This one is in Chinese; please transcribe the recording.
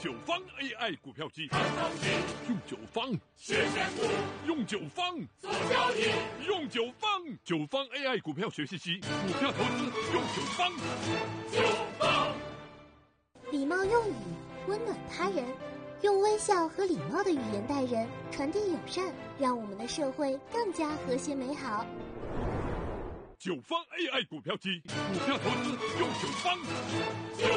九方 AI 股票机， 看到底， 用九方谢谢股， 用九方做交易， 用九方AI 股票学习机，股票投资用九方。 九方。 礼貌用语，温暖他人，用微笑和礼貌的语言待人，传递友善，让我们的社会更加和谐美好。 九方 AI 股票机，股票投资用九方。